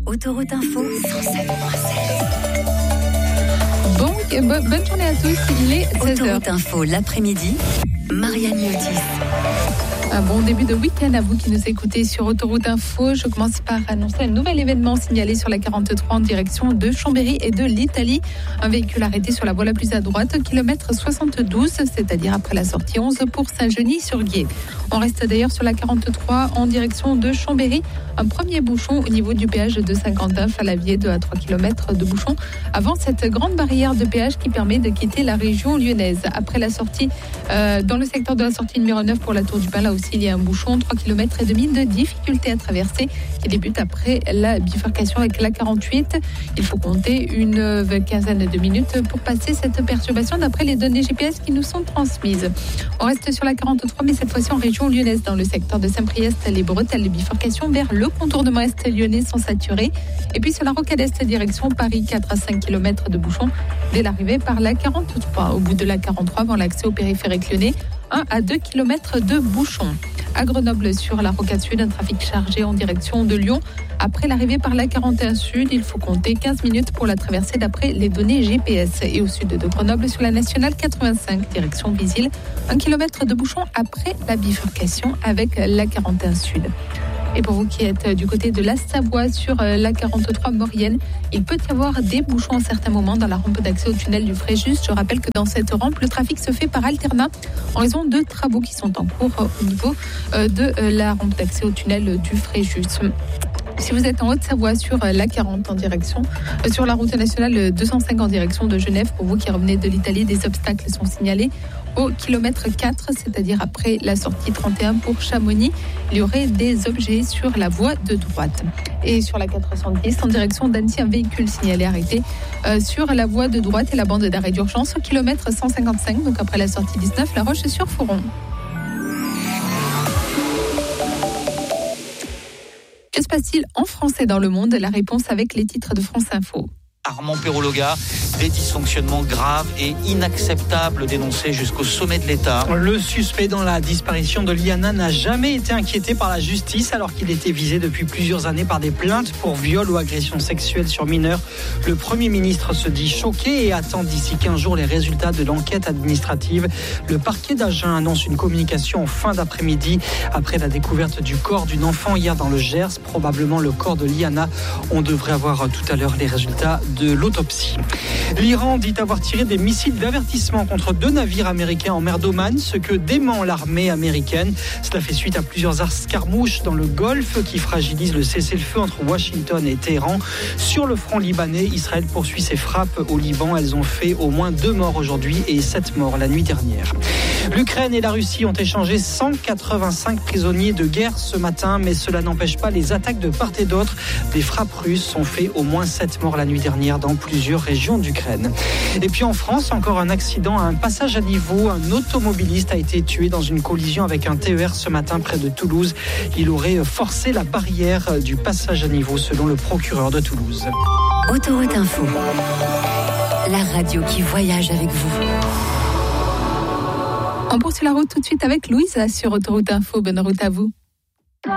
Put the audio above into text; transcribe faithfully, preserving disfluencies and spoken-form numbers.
Autoroute Info cent sept point sept. Bon, bo- bonne journée à tous, il est seize heures. Autoroute Info l'après-midi, Marianne Miotis. Un bon début de week-end à vous qui nous écoutez sur Autoroute Info. Je commence par annoncer un nouvel événement signalé sur la quarante-trois en direction de Chambéry et de l'Italie. Un véhicule arrêté sur la voie la plus à droite, kilomètre soixante-douze, c'est-à-dire après la sortie onze pour Saint-Genis-sur-Guiers. On reste d'ailleurs sur la quarante-trois en direction de Chambéry. Un premier bouchon au niveau du péage de Saint-Quentin-Falavier, deux à trois kilomètres de bouchon avant cette grande barrière de péage qui permet de quitter la région lyonnaise. Après la sortie, euh, dans le secteur de la sortie numéro neuf pour la Tour du Pin, là aussi il y a un bouchon, trois kilomètres et demi de difficulté à traverser qui débute après la bifurcation avec la quarante-huit. Il faut compter une quinzaine de minutes pour passer cette perturbation d'après les données G P S qui nous sont transmises. On reste sur la quarante-trois, mais cette fois-ci en région lyonnaise, dans le secteur de Saint-Priest, les bretelles de bifurcation vers le contournement est lyonnais sont saturées. Et puis sur la rocade est, direction Paris, quatre à cinq kilomètres de bouchons dès l'arrivée par la quarante-trois. Au bout de la quarante-trois, avant l'accès au périphérique lyonnais, un à deux kilomètres de bouchons. À Grenoble, sur la rocade sud, un trafic chargé en direction de Lyon. Après l'arrivée par la quarante et un sud, il faut compter quinze minutes pour la traversée d'après les données G P S. Et au sud de Grenoble, sur la nationale quatre-vingt-cinq, direction Visil, un kilomètre de bouchon après la bifurcation avec la quarante et un sud. Et pour vous qui êtes du côté de la Savoie, sur la quarante-trois Maurienne, il peut y avoir des bouchons à certains moments dans la rampe d'accès au tunnel du Fréjus. Je rappelle que dans cette rampe, le trafic se fait par alternat en raison de travaux qui sont en cours au niveau de la rampe d'accès au tunnel du Fréjus. Si vous êtes en Haute-Savoie sur la quarante en direction, sur la route nationale deux cent cinq en direction de Genève, pour vous qui revenez de l'Italie, des obstacles sont signalés au kilomètre quatre, c'est-à-dire après la sortie trente et un pour Chamonix. Il y aurait des objets sur la voie de droite. Et sur la quatre cent dix, en direction d'Annecy, un véhicule signalé arrêté euh, sur la voie de droite et la bande d'arrêt d'urgence au kilomètre cent cinquante-cinq, donc après la sortie dix-neuf, La Roche-sur-Foron. Que se passe-t-il en français dans le monde? La réponse avec les titres de France Info. Armand Perrologa, des dysfonctionnements graves et inacceptables dénoncés jusqu'au sommet de l'État. Le suspect dans la disparition de Liana n'a jamais été inquiété par la justice alors qu'il était visé depuis plusieurs années par des plaintes pour viol ou agression sexuelle sur mineurs. Le Premier ministre se dit choqué et attend d'ici quinze jours les résultats de l'enquête administrative. Le parquet d'Agen annonce une communication en fin d'après-midi après la découverte du corps d'une enfant hier dans le Gers, probablement le corps de Liana. On devrait avoir tout à l'heure les résultats de l'autopsie. L'Iran dit avoir tiré des missiles d'avertissement contre deux navires américains en mer d'Oman, ce que dément l'armée américaine. Cela fait suite à plusieurs escarmouches dans le Golfe qui fragilisent le cessez-le-feu entre Washington et Téhéran. Sur le front libanais, Israël poursuit ses frappes au Liban. Elles ont fait au moins deux morts aujourd'hui et sept morts la nuit dernière. L'Ukraine et la Russie ont échangé cent quatre-vingt-cinq prisonniers de guerre ce matin, mais cela n'empêche pas les attaques de part et d'autre. Des frappes russes ont fait au moins sept morts la nuit dernière dans plusieurs régions d'Ukraine. Et puis en France, encore un accident à un passage à niveau. Un automobiliste a été tué dans une collision avec un T E R ce matin près de Toulouse. Il aurait forcé la barrière du passage à niveau selon le procureur de Toulouse. Autoroute Info, la radio qui voyage avec vous. On poursuit la route tout de suite avec Louisa sur Autoroute Info. Bonne route à vous.